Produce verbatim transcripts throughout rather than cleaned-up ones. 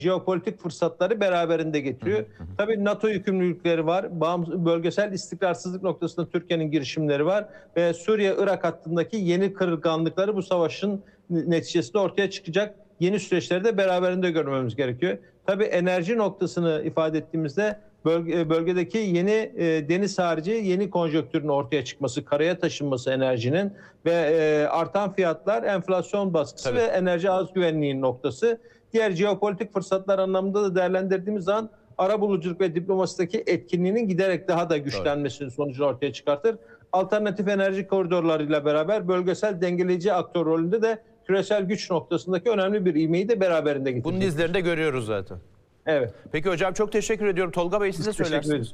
jeopolitik fırsatları beraberinde getiriyor. Hı hı. Tabii NATO yükümlülükleri var. Bağımsız, bölgesel istikrarsızlık noktasında Türkiye'nin girişimleri var. Ve Suriye-Irak hattındaki yeni kırılganlıkları bu savaşın neticesinde ortaya çıkacak yeni süreçleri de beraberinde görmemiz gerekiyor. Tabii enerji noktasını ifade ettiğimizde bölge, bölgedeki yeni e, deniz harici yeni konjonktürün ortaya çıkması, karaya taşınması enerjinin ve e, artan fiyatlar, enflasyon baskısı Tabii. ve enerji arz güvenliği noktası. Diğer jeopolitik fırsatlar anlamında da değerlendirdiğimiz zaman arabuluculuk ve diplomasideki etkinliğinin giderek daha da güçlenmesinin sonucunu ortaya çıkartır. Alternatif enerji koridorlarıyla beraber bölgesel dengeleyici aktör rolünde de küresel güç noktasındaki önemli bir ivmeyi de beraberinde getirecek. Bunun izlerini de görüyoruz zaten. Evet. Peki hocam çok teşekkür ediyorum. Tolga Bey size söylersiniz.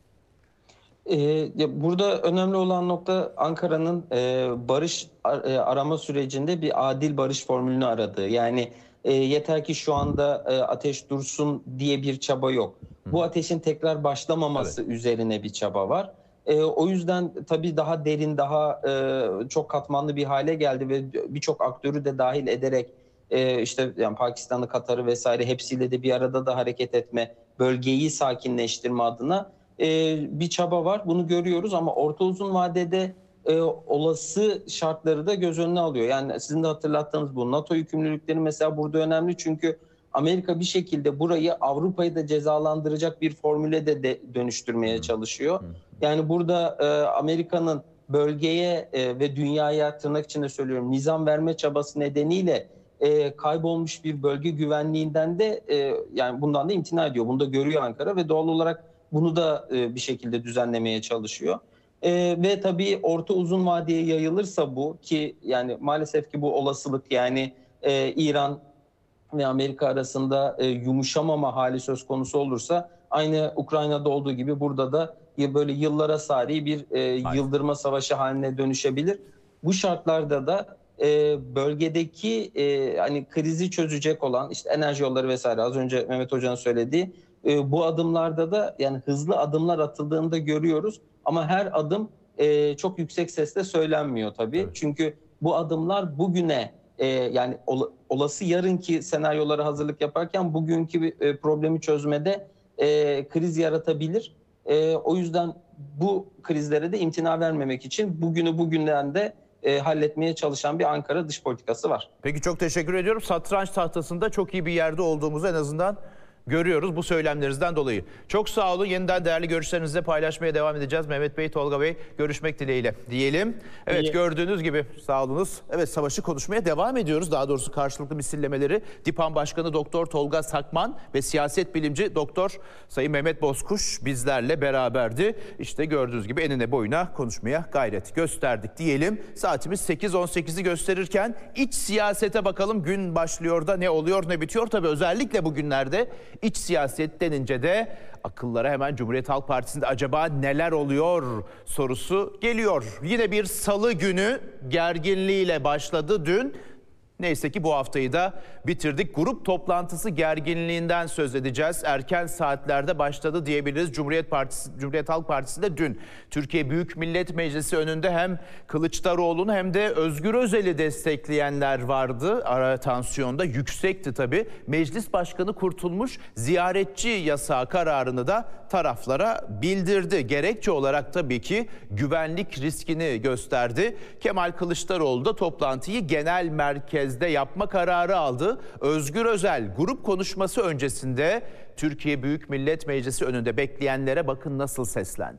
Ee, ya burada önemli olan nokta Ankara'nın e, barış ar e, arama sürecinde bir adil barış formülünü aradığı. Yani e, yeter ki şu anda e, ateş dursun diye bir çaba yok. Hı. Bu ateşin tekrar başlamaması evet. üzerine bir çaba var. E, o yüzden tabii daha derin, daha e, çok katmanlı bir hale geldi ve birçok aktörü de dahil ederek e, işte yani Pakistan'ı, Katar'ı vesaire hepsiyle de bir arada da hareket etme, bölgeyi sakinleştirme adına e, bir çaba var. Bunu görüyoruz ama orta uzun vadede e, olası şartları da göz önüne alıyor. Yani sizin de hatırlattığınız bu NATO yükümlülükleri mesela burada önemli çünkü Amerika bir şekilde burayı Avrupa'yı da cezalandıracak bir formüle de, de dönüştürmeye çalışıyor. Yani burada e, Amerika'nın bölgeye e, ve dünyaya tırnak içinde söylüyorum nizam verme çabası nedeniyle e, kaybolmuş bir bölge güvenliğinden de e, yani bundan da imtina ediyor. Bunu da görüyor Ankara ve doğal olarak bunu da e, bir şekilde düzenlemeye çalışıyor. E, ve tabii orta uzun vadeye yayılırsa bu ki yani maalesef ki bu olasılık yani e, İran ve Amerika arasında e, yumuşamama hali söz konusu olursa aynı Ukrayna'da olduğu gibi burada da böyle yıllara sari bir e, yıldırma savaşı haline dönüşebilir. Bu şartlarda da e, bölgedeki e, hani krizi çözecek olan işte enerji yolları vesaire az önce Mehmet Hoca'nın söylediği e, bu adımlarda da yani hızlı adımlar atıldığını da görüyoruz. Ama her adım e, çok yüksek sesle söylenmiyor tabii. Evet. Çünkü bu adımlar bugüne e, yani ol, olası yarınki senaryolara hazırlık yaparken bugünkü e, problemi çözmede e, kriz yaratabilir. E, o yüzden bu krizlere de imtina vermemek için bugünü bugünden de e, halletmeye çalışan bir Ankara dış politikası var. Peki çok teşekkür ediyorum. Satranç tahtasında çok iyi bir yerde olduğumuzu en azından görüyoruz bu söylemlerinizden dolayı. Çok sağ olun. Yeniden değerli görüşlerinizle paylaşmaya devam edeceğiz. Mehmet Bey, Tolga Bey görüşmek dileğiyle diyelim. Evet İyi. Gördüğünüz gibi sağ olunuz. Evet savaşı konuşmaya devam ediyoruz. Daha doğrusu karşılıklı misillemeleri. DİPAM Başkanı Doktor Tolga Sakman ve siyaset bilimci Doktor Sayın Mehmet Bozkuş bizlerle beraberdi. İşte gördüğünüz gibi enine boyuna konuşmaya gayret gösterdik diyelim. Saatimiz sekiz on sekizi gösterirken iç siyasete bakalım. Gün başlıyor da ne oluyor ne bitiyor. Tabii özellikle bugünlerde İç siyaset denince de akıllara hemen Cumhuriyet Halk Partisi'nde acaba neler oluyor sorusu geliyor. Yine bir salı günü gerginliğiyle başladı dün. Neyse ki bu haftayı da bitirdik. Grup toplantısı gerginliğinden söz edeceğiz. Erken saatlerde başladı diyebiliriz. Cumhuriyet Partisi, Cumhuriyet Halk Partisi'nde dün Türkiye Büyük Millet Meclisi önünde hem Kılıçdaroğlu'nu hem de Özgür Özel'i destekleyenler vardı. Ara tansiyonda yüksekti tabii. Meclis Başkanı Kurtulmuş ziyaretçi yasağı kararını da taraflara bildirdi. Gerekçe olarak tabii ki güvenlik riskini gösterdi. Kemal Kılıçdaroğlu da toplantıyı genel merkezde yapma kararı aldı. Özgür Özel grup konuşması öncesinde Türkiye Büyük Millet Meclisi önünde bekleyenlere bakın nasıl seslendi.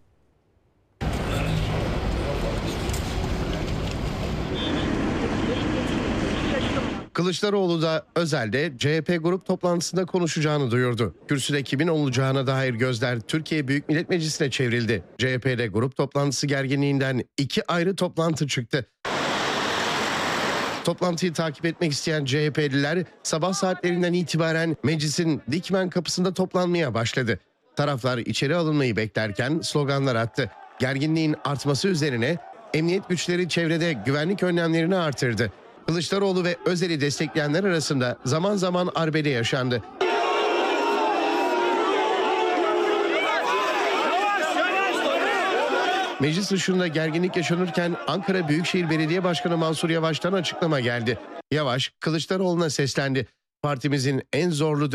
Kılıçdaroğlu da Özel'de C H P grup toplantısında konuşacağını duyurdu. Kürsüde kimin olacağına dair gözler Türkiye Büyük Millet Meclisi'ne çevrildi. C H P'de grup toplantısı gerginliğinden iki ayrı toplantı çıktı. Toplantıyı takip etmek isteyen C H P'liler sabah saatlerinden itibaren meclisin Dikmen kapısında toplanmaya başladı. Taraflar içeri alınmayı beklerken sloganlar attı. Gerginliğin artması üzerine emniyet güçleri çevrede güvenlik önlemlerini artırdı. Kılıçdaroğlu ve Özel'i destekleyenler arasında zaman zaman arbede yaşandı. Meclis dışında gerginlik yaşanırken Ankara Büyükşehir Belediye Başkanı Mansur Yavaş'tan açıklama geldi. Yavaş, Kılıçdaroğlu'na seslendi. Partimizin en zorlu